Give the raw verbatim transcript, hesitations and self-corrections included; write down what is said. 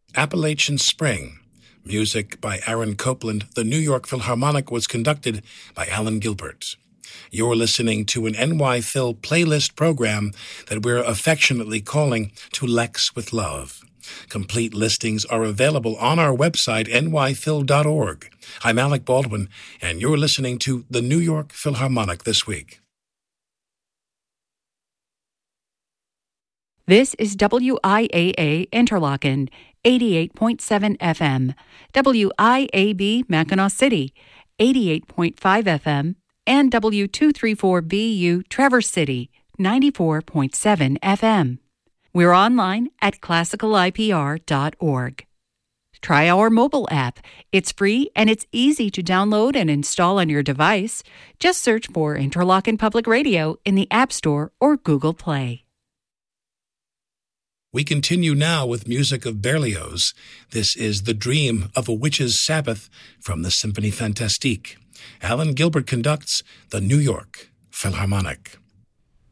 Appalachian Spring. Music by Aaron Copland. The New York Philharmonic was conducted by Alan Gilbert. You're listening to an N Y Phil playlist program that we're affectionately calling To Lex with Love. Complete listings are available on our website, N Y Phil dot org. I'm Alec Baldwin, and you're listening to the New York Philharmonic this week. This is W I A A Interlochen, eighty-eight point seven F M, W I A B Mackinac City, eighty-eight point five F M, and W two thirty-four B U Traverse City, ninety-four point seven F M. We're online at classical I P R dot org. Try our mobile app. It's free and it's easy to download and install on your device. Just search for Interlochen Public Radio in the App Store or Google Play. We continue now with music of Berlioz. This is The Dream of a Witch's Sabbath from the Symphonie Fantastique. Alan Gilbert conducts the New York Philharmonic.